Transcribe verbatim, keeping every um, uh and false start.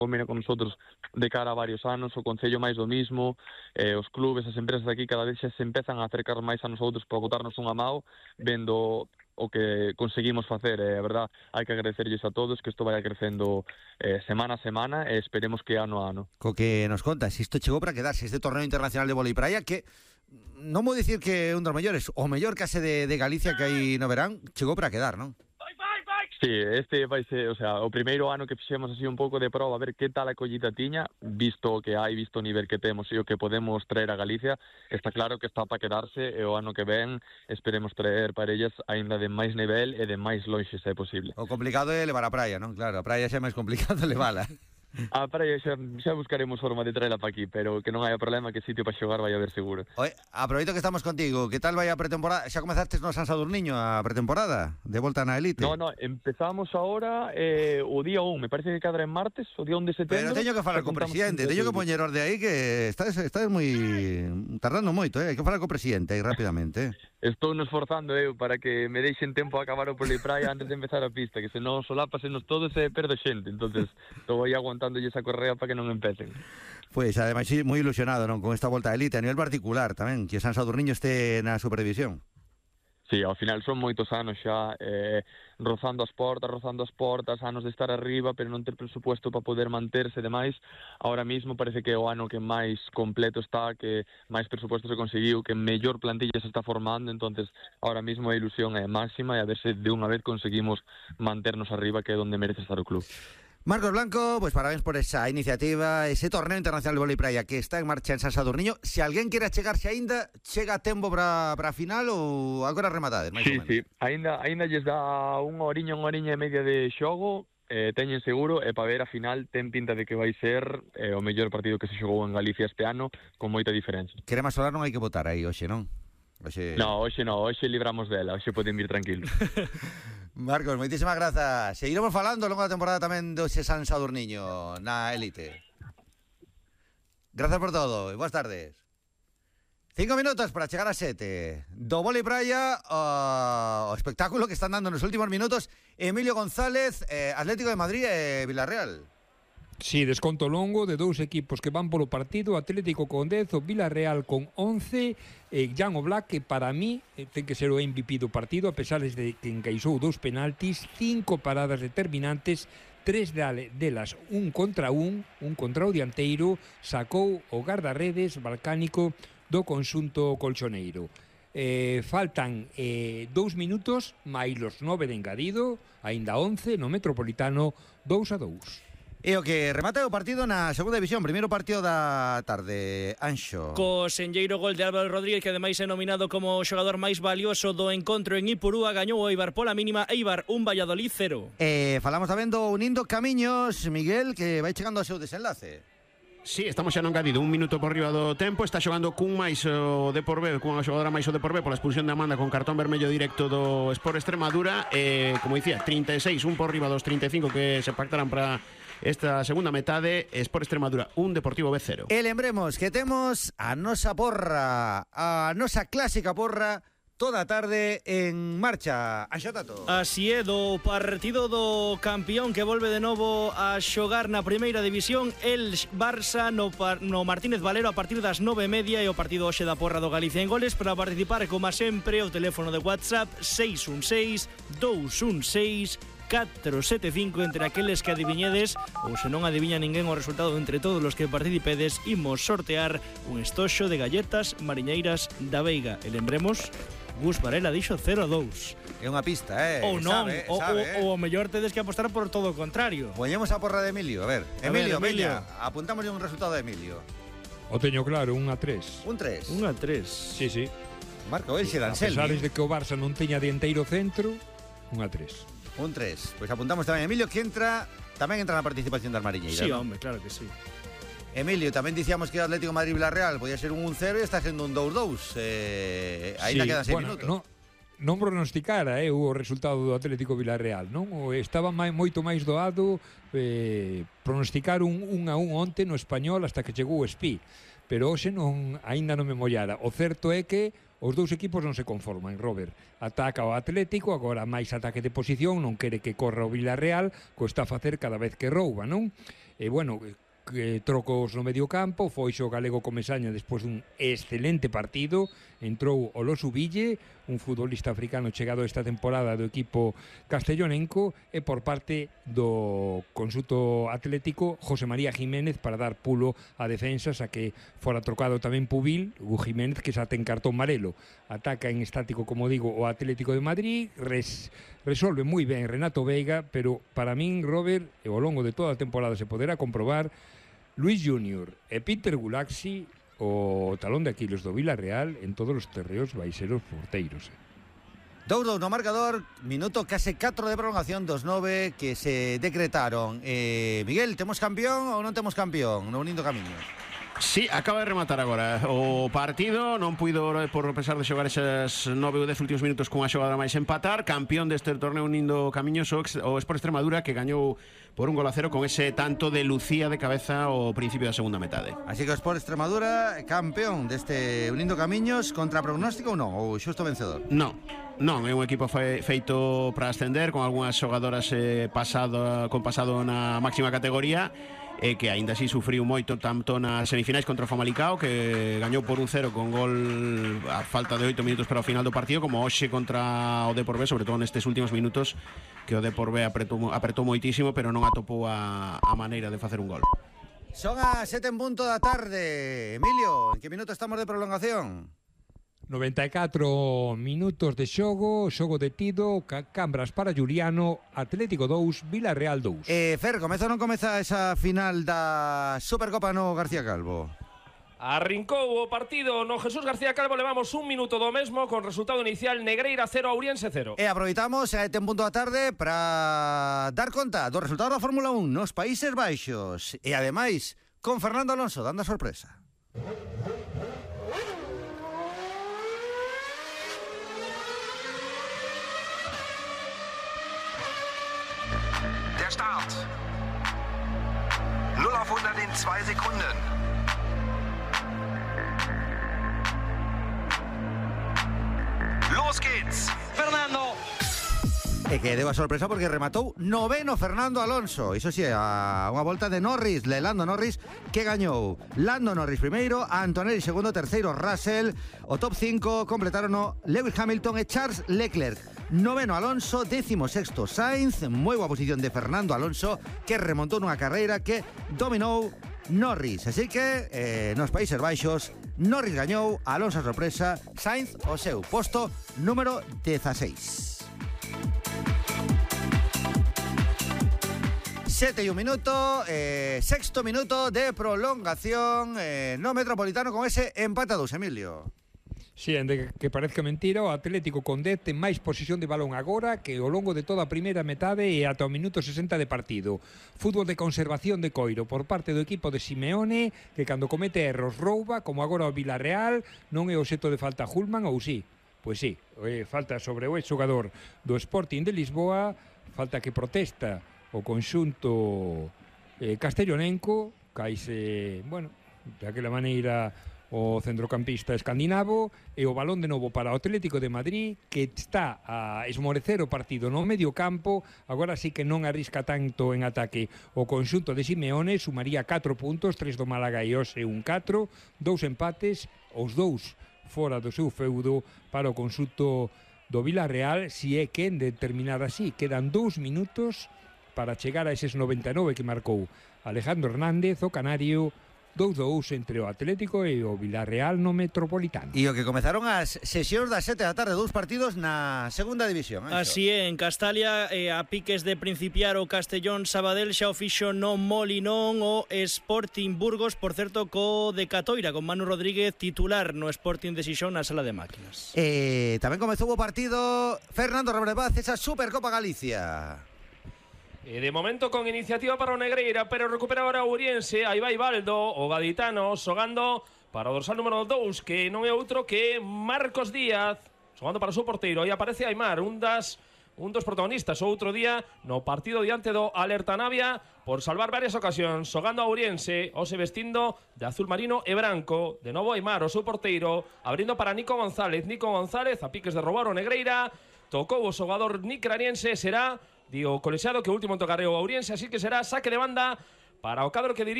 combina con nosotros de cara a varios anos, o Concello máis do mismo, eh, os clubes, as empresas de aquí cada vez xa se empezan a acercar máis a nosotros para botarnos unha mao, vendo o que conseguimos facer. É eh, verdad, hai que agradecerlles a todos que isto vaya crecendo eh, semana a semana e esperemos que ano a ano. Co que nos contas, isto chegou para quedarse, este torneo internacional de vólei praia que non vou dicir que é un dos mellores, o mellor case de, de Galicia que hai no verán, chegou para quedar, non? Sí, este vai ser, o sea, o primeiro ano que fixemos así un pouco de proba a ver que tal a collita tiña, visto o que hai, visto o nivel que temos e o que podemos traer a Galicia, está claro que está para quedarse e o ano que ven esperemos traer parellas aínda de máis nivel e de máis lonxe se é posible. O complicado é levar a praia, non? Claro, a praia xa é máis complicado levala. A praia xa, xa buscaremos forma de traela para aquí, pero que non haya problema, que sitio para xogar vai haber seguro. Oye, aproveito que estamos contigo, que tal vai a pretemporada? Xa comezastes no San Sadurniño a pretemporada, de volta na elite? No, no, empezamos ahora eh, o día un, me parece que cadra en martes, o día un de setembro. Pero teño que falar co presidente, teño que poñer orde aí que estás, estás moi tardando moito, eh? Hai que falar co presidente aí rapidamente. Estou nos forzando eu para que me deixen tempo a acabar o vólei praia antes de empezar a pista, que senón solápasenos todos e perdo xente, entonces estou aí aguantándolle esa correa para que non empecen. Pois, pues, ademais, moi ilusionado, non, con esta volta a elite a nivel particular tamén, que San Sadurniño este na supervisión. Sí, ao final son moitos anos xa eh, rozando as portas, rozando as portas, anos de estar arriba, pero non ter presupuesto para poder manterse e demais. Ahora mismo parece que é o ano que máis completo está, que máis presupuesto se conseguiu, que mellor plantilla se está formando, entonces ahora mismo a ilusión é máxima e a ver se de unha vez conseguimos manternos arriba, que é onde merece estar o club. Marcos Blanco, pues parabéns por esa iniciativa, ese torneo internacional de vólei praia que está en marcha en San Sadurniño. Se alguén quere chegarse aínda, chega a tempo para para a final ou agora rematades, máis sí, ou menos? Sí, aínda, aínda lles dá unha horiña, unha horiña e media de xogo, eh, teñen seguro, e para ver a final ten pinta de que vai ser eh, o mellor partido que se xogou en Galicia este ano, con moita diferencia. Crema solar non hai que votar aí hoxe, non? Hoxe... No, hoxe non, hoxe libramos dela, hoxe poden vir tranquilos. Marcos, moitísimas grazas. Seguiremos falando ao longo da temporada tamén do San Sadurniño na elite. Gracias por todo e boas tardes. Cinco minutos para chegar a sete. Do vólei praia uh, o espectáculo que están dando nos últimos minutos Emilio González, eh, Atlético de Madrid e Villarreal. Sí, desconto longo de dous equipos que van polo partido, Atlético con dez, o Villarreal con once, e Jan Oblak, que para mí ten que ser o M V P do partido, a pesar de que encaixou dous penaltis, cinco paradas determinantes, tres delas un contra un, un contra o dianteiro, sacou o guardarredes balcánico do conxunto colchoneiro. Eh, faltan eh, dous minutos, máis os nove de engadido, aínda once no Metropolitano, dous a dous. E o que remata o partido na segunda división, primeiro partido da tarde, Anxo. Co senlleiro gol de Álvaro Rodríguez, que ademais é nominado como o xogador máis valioso do encontro en Ipurúa, gañou o Eibar pola mínima. Eibar un, Valladolid cero. Eh, falamos tamén do Unindo Camiños, Miguel, que vai chegando ao seu desenlace. Sí, estamos xa no engadido, un minuto por riba do tempo. Está xogando cun máis o Depor B, cunha xogadora máis o Depor B pola expulsión de Amanda con cartón vermello directo do Sport Extremadura. eh, Como dicía, trinta e seis, un por riba dos trinta e cinco que se pactarán para esta segunda metade. Sport Extremadura un, Deportivo B cero. E lembremos que temos a nosa porra, a nosa clásica porra, toda a tarde en marcha. Anxo Tato. Así é, do partido do campeón que volve de novo a xogar na primeira división, el Barça no, no Martínez Valero a partir das nove e media, e o partido hoxe da porra do Galicia en Goles. Para participar, como sempre, o teléfono de WhatsApp seis un seis, dous un seis, catro sete cinco. Entre aqueles que adiviñedes, ou se non adiviña ninguén o resultado entre todos os que participedes, imos sortear un estoxo de galletas mariñeiras da Veiga. E lembremos, Gus Varela dixo cero a dous. É unha pista, eh? Ou non, sabe, ou, sabe, eh? ou o mellor tedes que apostar por todo o contrario. Poñemos a porra de Emilio, a ver. A Emilio, ver, Emilio. veña, apuntamos un resultado de Emilio. O teño claro, un a tres. Un tres. Un a tres. Sí, sí. Marco Elxe, A Danselmi. pesar de que o Barça non teña dianteiro centro, un a tres. Un tres. Pois pues apuntamos tamén a Emilio, que entra, tamén entra na participación das mariñeiras. Sí, ¿no? hombre, claro que sí. Emilio, tamén dicíamos que o Atlético Madrid Villarreal podía ser un un cero e está sendo un dous dous. Eh, Ainda sí, quedan seis bueno, minutos. No, non pronosticara eh, o resultado do Atlético Villarreal, non? O estaba mai, moito máis doado eh, pronosticar un un a un onte no Español hasta que chegou o Espí, pero hoxe non, aínda non me mollara. O certo é que os dous equipos non se conforman, Robert. Ataca o Atlético, agora máis ataque de posición, non quere que corra o Villarreal, co está a facer cada vez que rouba, non? E, bueno, que trocos no medio campo, foi o galego Comesaña despois dun excelente partido, entrou o Losu Ville, un futbolista africano chegado esta temporada do equipo castellonenco, e por parte do conxunto atlético José María Jiménez para dar pulo a defensas, a que fora trocado tamén Pubil, Hugo Jiménez, que xa ten cartón marelo. Ataca en estático, como digo, o Atlético de Madrid, res, resolve moi ben Renato Veiga, pero para min, Robert, e ao longo de toda a temporada se poderá comprobar, Luis Junior e Peter Gulaxi, o talón de Aquiles do Villarreal, en todos os terreos vai ser os porteiros. dous dous no marcador, minuto case catro de prolongación dos nove que se decretaron. Eh, Miguel, temos campeón ou non temos campeón no Unindo Camiños? Sí, acaba de rematar agora o partido, non puido, por pesar de xogar esas nove ou dez últimos minutos cunha xogada máis empatar. Campeón deste torneo Unindo Camiños o, o Sport Extremadura, que gañou por un gol a cero con ese tanto de Lucía de cabeza ao principio da segunda metade. Así que o Sport Extremadura campeón deste Unindo Camiños, contra pronóstico ou non, ou xusto vencedor? Non, non, é un equipo fe, feito para ascender, con algunhas xogadoras eh, pasado, con pasado na máxima categoría, e que aínda así sufriu moito tanto nas semifinais contra o Famalicao, que gañou por un cero con gol a falta de oito minutos para o final do partido, como hoxe contra o Depor B, sobre todo nestes últimos minutos, que o Depor B apretou, apretou moitísimo, pero non atopou a, a maneira de facer un gol. Son a sete en punto da tarde. Emilio, en que minuto estamos de prolongación? noventa e catro minutos de xogo, xogo detido, Cambras para Juliano, Atlético dous, Villarreal dous. Eh, Fer, comeza ou non comeza esa final da Supercopa no García Calvo? Arrincou o partido no Jesús García Calvo, levamos un minuto do mesmo, con resultado inicial Negreira cero, Ourense cero. E aproveitamos a este punto da tarde para dar conta do resultado da Fórmula un nos Países Baixos. E ademais, con Fernando Alonso dando a sorpresa. Start. null auf hundert in zwei Sekunden. Los geht's. Fernando. E que deu a sorpresa porque rematou noveno Fernando Alonso. Iso si, a unha volta de Norris, de Lando Norris, que gañou. Lando Norris primeiro, Antonelli segundo, terceiro Russell. O top cinco completaron o Lewis Hamilton e Charles Leclerc. Noveno Alonso, décimo sexto Sainz, moi boa posición de Fernando Alonso, que remontou nunha carreira que dominou Norris. Así que, eh, nos Países Baixos, Norris gañou, Alonso a sorpresa, Sainz o seu posto número dieciséis. Sete e un minuto, eh, sexto minuto de prolongación eh, no Metropolitano con ese empate a dous, Emilio. Si, sí, que parezca mentira, o Atlético con dez ten máis posesión de balón agora que ao longo de toda a primeira metade e ata o minuto sesenta de partido. Fútbol de conservación de coiro por parte do equipo de Simeone, que cando comete erros rouba, como agora o Villarreal, non é obxecto de falta Hulman, ou sí? Pois sí, eh, falta sobre o ex-xogador do Sporting de Lisboa, falta que protesta o conxunto eh, castellonenco, caise, bueno, de aquela maneira o centrocampista escandinavo, e o balón de novo para o Atlético de Madrid, que está a esmorecer o partido no medio campo. Agora sí que non arrisca tanto en ataque o conxunto de Simeone, sumaría catro puntos, tres do Málaga e hoxe un catro, dous empates, os dous fora do seu feudo para o conxunto do Villarreal. Si é que en de terminar así, quedan dous minutos para chegar a eses noventa e nove que marcou Alejandro Hernández, o canario. dous dous entre o Atlético e o Villarreal no Metropolitano. E o que comezaron as sesións das sete da tarde, dous partidos na segunda división. Anxo. Así é, en Castalia, eh, a piques de principiar o Castellón Sabadell, xa o fixo no Molinón o Sporting Burgos, por certo, co de Catoira, con Manu Rodríguez titular no Sporting de Xixón na sala de máquinas. Eh, tamén comezou o partido Fernando Rebrebaz, esa Supercopa Galicia. E de momento con iniciativa para o Negreira, pero recupera ahora o Ourense. Aí vai Baldo, o gaditano, xogando para o dorsal número dous, que non é outro que Marcos Díaz, xogando para o seu porteiro. Aí aparece Aimar, un das un dos protagonistas o outro día no partido diante do Alerta Navia por salvar varias ocasións, xogando a Ouriense, ose vestindo de azul marino e branco. De novo Aimar, o seu porteiro, abrindo para Nico González. Nico González, a piques de roubar o Negreira, tocou o xogador nicraniense, será, digo, colexiado que o último tocareo a Ouriense, así que será saque de banda para o cadro que dirige